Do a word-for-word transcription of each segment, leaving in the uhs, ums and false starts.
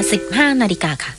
สิบห้านาฬิกาค่ะ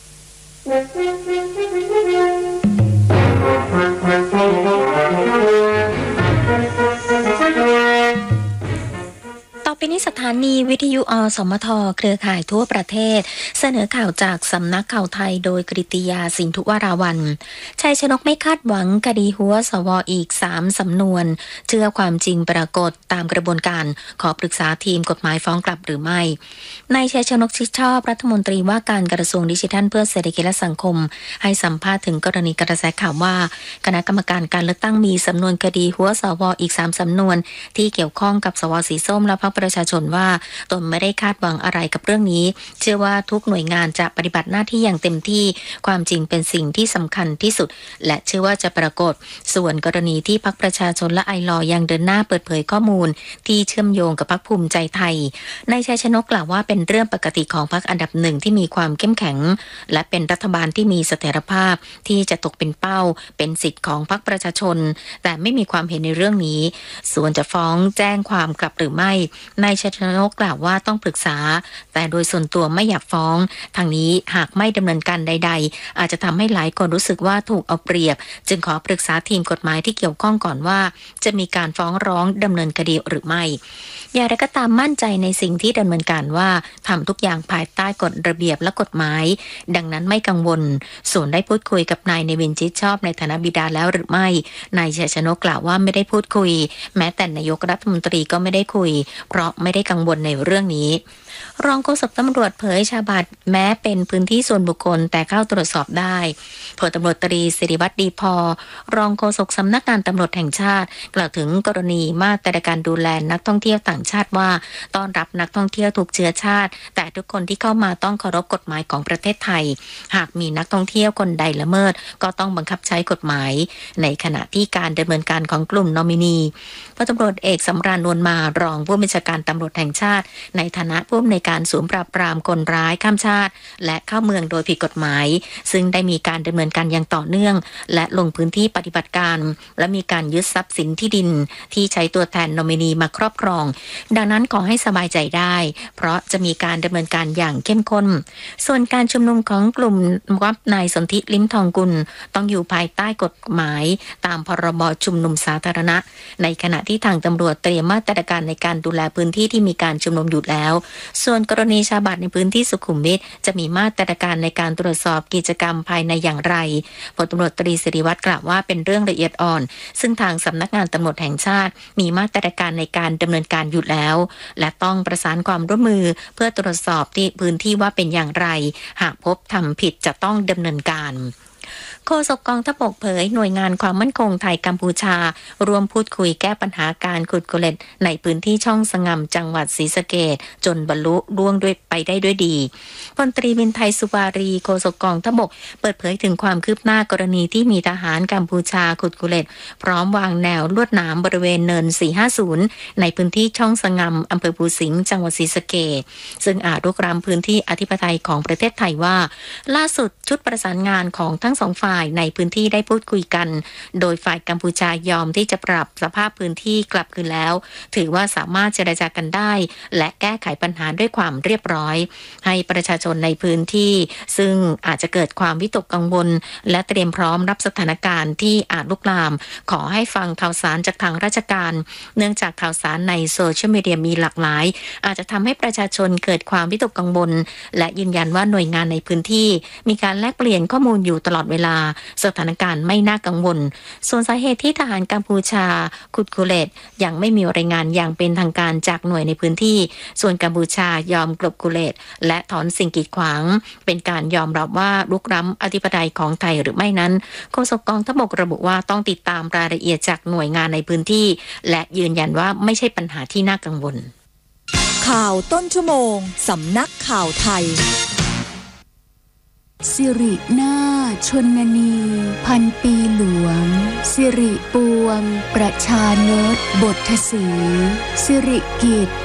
ต่อไปนี้สถานีวิทยุอสมทเครือข่ายทั่วประเทศเสนอข่าวจากสำนักข่าวไทยโดยกฤติยาสินธุวราวัลย์ชัยชนกไม่คาดหวังคดีหัวสวอีกสามสำนวนเชื่อความจริงปรากฏตามกระบวนการขอปรึกษาทีมกฎหมายฟ้องกลับหรือไม่นายชัยชนกชิดชอบรัฐมนตรีว่าการกระทรวงดิจิทัลเพื่อเศรษฐกิจและสังคมให้สัมภาษณ์ถึงกรณีกระแสข่าวว่าคณะกรรมการการเลือกตั้งมีสำนวนคดีหัวสวอีกสามสำนวนที่เกี่ยวข้องกับสวสีส้มและพรรคประชาชนว่าตนไม่ได้คาดหวังอะไรกับเรื่องนี้เชื่อว่าทุกหน่วยงานจะปฏิบัติหน้าที่อย่างเต็มที่ความจริงเป็นสิ่งที่สำคัญที่สุดและเชื่อว่าจะปรากฏส่วนกรณีที่พรรคประชาชนและไอลอยังเดินหน้าเปิดเผยข้อมูลที่เชื่อมโยงกับพรรคภูมิใจไทยนายชัยชนกกล่าวว่าเป็นเรื่องปกติของพรรคอันดับหนึ่งที่มีความเข้มแข็งและเป็นรัฐบาลที่มีเสถียรภาพที่จะตกเป็นเป้าเป็นสิทธิ์ของพรรคประชาชนแต่ไม่มีความเห็นในเรื่องนี้ส่วนจะฟ้องแจ้งความกลับหรือไม่นายชัยชนกกล่าวว่าต้องปรึกษาแต่โดยส่วนตัวไม่อยากฟ้องทางนี้หากไม่ดำเนินการใดๆอาจจะทำให้หลายคนรู้สึกว่าถูกเอาเปรียบจึงขอปรึกษาทีมกฎหมายที่เกี่ยวข้องก่อนว่าจะมีการฟ้องร้องดำเนินคดีหรือไม่อย่างไรก็ตามมั่นใจในสิ่งที่ดำเนินการว่าทำทุกอย่างภายใต้กฎระเบียบและกฎหมายดังนั้นไม่กังวลส่วนได้พูดคุยกับนายเนวินชิดชอบในฐานะบิดาแล้วหรือไม่นายชัยชนกกล่าวว่าไม่ได้พูดคุยแม้แต่นายกรัฐมนตรีก็ไม่ได้คุยเพราะไม่ได้กังวลในเรื่องนี้รองโฆษกตำรวจเผยชาบัตรแม้เป็นพื้นที่ส่วนบุคคลแต่เข้าตรวจสอบได้พลตำรวจตรีศิริวัฒน์ดีพอรองโฆษกสำนักงานตำรวจแห่งชาติกล่าวถึงกรณีมาตรการดูแลนักท่องเที่ยวต่างชาติว่าต้อนรับนักท่องเที่ยวทุกเชื้อชาติแต่ทุกคนที่เข้ามาต้องเคารพกฎหมายของประเทศไทยหากมีนักท่องเที่ยวคนใดละเมิดก็ต้องบังคับใช้กฎหมายในขณะที่การดำเนินการของกลุ่มนอมินีพลตำรวจเอกสำราญนวลมารองผู้บัญชาการตำรวจแห่งชาติในฐานะผู้อำนวยการศูนย์ปราบปรามคนร้ายข้ามชาติและเข้าเมืองโดยผิดกฎหมายซึ่งได้มีการดำเนินการอย่างต่อเนื่องและลงพื้นที่ปฏิบัติการและมีการยึดทรัพย์สินที่ดินที่ใช้ตัวแทนนอมินีมาครอบครองดังนั้นขอให้สบายใจได้เพราะจะมีการดำเนินการอย่างเข้มข้นส่วนการชุมนุมของกลุ่มวัดนายสนธิลิ้มทองกุลต้องอยู่ภายใต้กฎหมายตามพรบชุมนุมสาธารณะในขณะที่ทางตำรวจเตรียมมาตรการในการดูแลพื้นที่ที่มีการชุมนุมอยู่แล้วส่วนกรณีชาบัตรในพื้นที่สุขุมวิทจะมีมาตรการในการตรวจสอบกิจกรรมภายในอย่างไรพลตำรวจตรีศิริวัฒน์กล่าวว่าเป็นเรื่องละเอียดอ่อนซึ่งทางสำนักงานตำรวจแห่งชาติมีมาตรการในการดำเนินการอยู่แล้วและต้องประสานความร่วมมือเพื่อตรวจสอบที่พื้นที่ว่าเป็นอย่างไรหากพบทำผิดจะต้องดำเนินการโฆษกกองทัพบกเผยหน่วยงานความมั่นคงไทยกัมพูชารวมพูดคุยแก้ปัญหาการขุดโกเลตในพื้นที่ช่องสงำจังหวัดศรีสะเกษจนบรรลุล่วงด้วยไปได้ด้วยดีพลตรีวินไทยสุวารีโฆษกกองทัพบกเปิดเผยถึงความคืบหน้ากรณีที่มีทหารกัมพูชาขุดโกเลตพร้อมวางแนวลวดหนามบริเวณเนินสี่ห้าศูนย์ในพื้นที่ช่องสงำอำเภอภูสิงห์จังหวัดศรีสะเกษซึ่งอาจรุกรานพื้นที่อธิปไตยของประเทศไทยว่าล่าสุดชุดประสานงานของทั้งสองฝ่ายในพื้นที่ได้พูดคุยกันโดยฝ่ายกัมพูชายอมที่จะปรับสภาพพื้นที่กลับคืนแล้วถือว่าสามารถเจรจากันได้และแก้ไขปัญหาด้วยความเรียบร้อยให้ประชาชนในพื้นที่ซึ่งอาจจะเกิดความวิตกกังวลและเตรียมพร้อมรับสถานการณ์ที่อาจลุกลามขอให้ฟังข่าวสารจากทางราชการเนื่องจากข่าวสารในโซเชียลมีเดียมีหลากหลายอาจจะทำให้ประชาชนเกิดความวิตกกังวลและยืนยันว่าหน่วยงานในพื้นที่มีการแลกเปลี่ยนข้อมูลอยู่ตลอดเวลาสถานการณ์ไม่น่ากังวลส่วนสาเหตุที่ทหารกัมพูชาขุดโกเลตยังไม่มีรายงานอย่างเป็นทางการจากหน่วยในพื้นที่ส่วนกัมพูชายอมกลบโกเลตและถอนสิ่งกีดขวางเป็นการยอมรับว่ารุกล้ำอธิปไตยของไทยหรือไม่นั้นโฆษกกองทัพบกระบุว่าต้องติดตามรายละเอียดจากหน่วยงานในพื้นที่และยืนยันว่าไม่ใช่ปัญหาที่น่ากังวลข่าวต้นชั่วโมงสำนักข่าวไทยสิรินาถชนนีพันปีหลวงสิริปวงประชานตบทศรีสิริกิจ